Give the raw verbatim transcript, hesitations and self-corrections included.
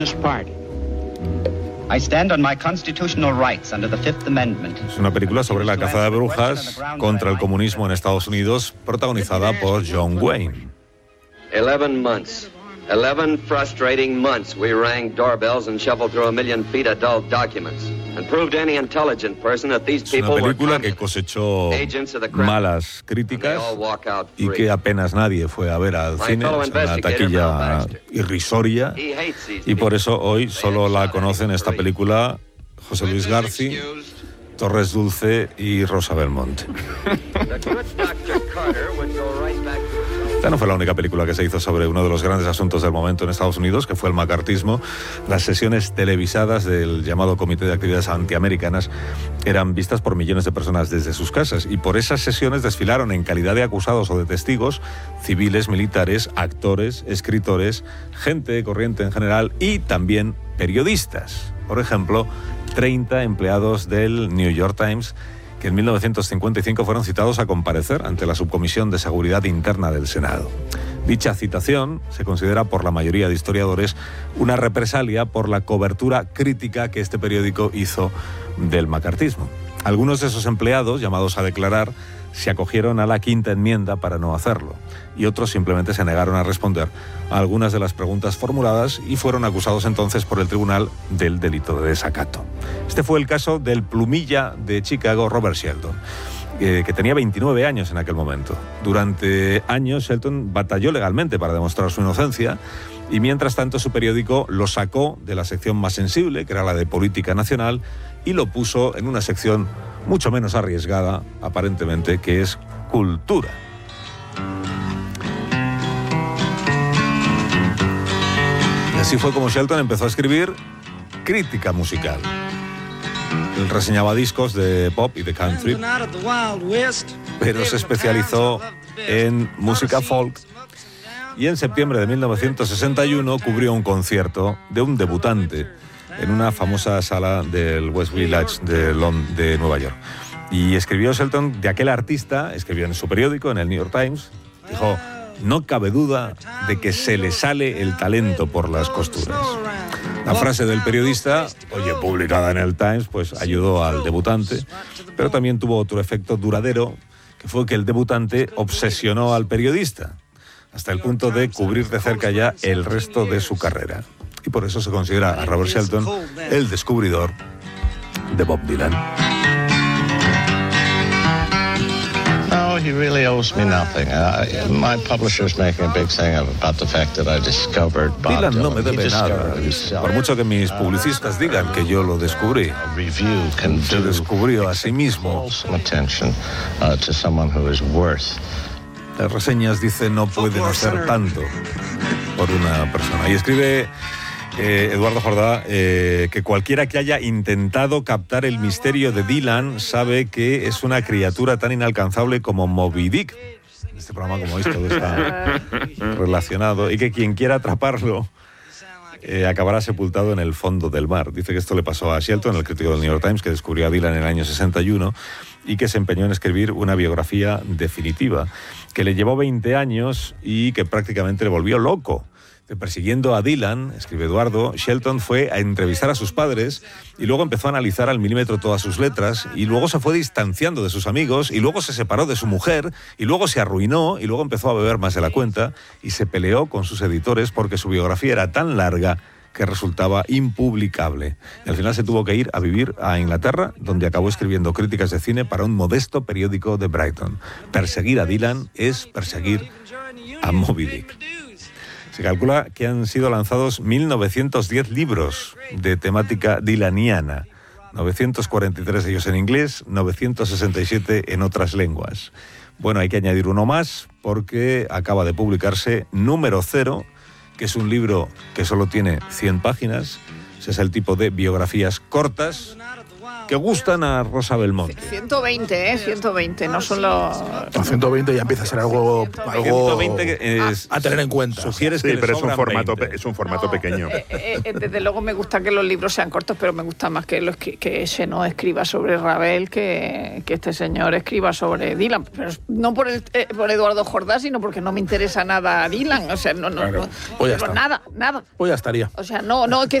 I stand on my constitutional rights under the Fifth Amendment. Es una película sobre la caza de brujas contra el comunismo en Estados Unidos, protagonizada por John Wayne. Eleven months. Eleven frustrating months we rang doorbells and shuffled through a million feet of dull documents and proved to any intelligent person that these Es people una were película que cosechó malas críticas y que apenas nadie fue a ver al cine, es una taquilla irrisoria, y por eso hoy solo la conocen esta película José Luis García, Torres Dulce y Rosa Belmonte. Esta no fue la única película que se hizo sobre uno de los grandes asuntos del momento en Estados Unidos, que fue el macartismo. Las sesiones televisadas del llamado Comité de Actividades Antiamericanas eran vistas por millones de personas desde sus casas, y por esas sesiones desfilaron en calidad de acusados o de testigos civiles, militares, actores, escritores, gente corriente en general y también periodistas. Por ejemplo, treinta empleados del New York Times que en mil novecientos cincuenta y cinco fueron citados a comparecer ante la Subcomisión de Seguridad Interna del Senado. Dicha citación se considera por la mayoría de historiadores una represalia por la cobertura crítica que este periódico hizo del macartismo. Algunos de esos empleados, llamados a declarar, se acogieron a la quinta enmienda para no hacerlo, y otros simplemente se negaron a responder a algunas de las preguntas formuladas y fueron acusados entonces por el tribunal del delito de desacato. Este fue el caso del plumilla de Chicago, Robert Shelton, eh, que tenía veintinueve años en aquel momento. Durante años Shelton batalló legalmente para demostrar su inocencia, y mientras tanto su periódico lo sacó de la sección más sensible, que era la de política nacional, y lo puso en una sección mucho menos arriesgada, aparentemente, que es cultura. Y así fue como Shelton empezó a escribir crítica musical. Él reseñaba discos de pop y de country, pero se especializó en música folk, y en septiembre de mil novecientos sesenta y uno cubrió un concierto de un debutante en una famosa sala del West Village de, Lond- de Nueva York. Y escribió Shelton de aquel artista, escribió en su periódico, en el New York Times, dijo: no cabe duda de que se le sale el talento por las costuras. La frase del periodista, oye, publicada en el Times, pues ayudó al debutante, pero también tuvo otro efecto duradero, que fue que el debutante obsesionó al periodista, hasta el punto de cubrir de cerca ya el resto de su carrera. Y por eso se considera a Robert Shelton el descubridor de Bob Dylan. No, he really owes me nothing. Uh, my publisher's making a big thing about the fact that I discovered Bob Dylan. Dylan no me debe nada, por mucho que mis publicistas digan que yo lo descubrí. Se descubrió a sí mismo. Las reseñas dicen no pueden hacer tanto por una persona. Y escribe eh, Eduardo Jordá eh, que cualquiera que haya intentado captar el misterio de Dylan sabe que es una criatura tan inalcanzable como Moby Dick. Este programa, como veis, todo está relacionado, y que quien quiera atraparlo eh, acabará sepultado en el fondo del mar. Dice que esto le pasó a Shelton, el crítico del New York Times, que descubrió a Dylan en el año sesenta y uno y que se empeñó en escribir una biografía definitiva, que le llevó veinte años y que prácticamente le volvió loco. Persiguiendo a Dylan, escribe Eduardo, Shelton fue a entrevistar a sus padres y luego empezó a analizar al milímetro todas sus letras, y luego se fue distanciando de sus amigos, y luego se separó de su mujer, y luego se arruinó, y luego empezó a beber más de la cuenta, y se peleó con sus editores porque su biografía era tan larga que resultaba impublicable. Y al final se tuvo que ir a vivir a Inglaterra, donde acabó escribiendo críticas de cine para un modesto periódico de Brighton. Perseguir a Dylan es perseguir a Moby Dick. Se calcula que han sido lanzados mil novecientos diez libros de temática dylaniana, novecientos cuarenta y tres de ellos en inglés, novecientos sesenta y siete en otras lenguas. Bueno, hay que añadir uno más porque acaba de publicarse Número Cero, que es un libro que solo tiene cien páginas. Ese es el tipo de biografías cortas que gustan a Rosa Belmonte. ciento veinte, ¿eh? ciento veinte, no solo... No, ciento veinte ya empieza a ser algo, algo ciento veinte es, a tener en cuenta. Sugieres Sí, que le pero es un sobran formato, veinte. pe- es un formato No, pequeño. eh, eh, eh, desde luego me gusta que los libros sean cortos, pero me gusta más que, los, que, que ese no escriba sobre Ravel que, que este señor escriba sobre Dylan. Pero no por, el, eh, por Eduardo Jordá, sino porque no me interesa nada Dylan. O sea, no, no, Claro. no Pues ya pero está. nada, nada. Pues ya estaría. O sea, no, no, que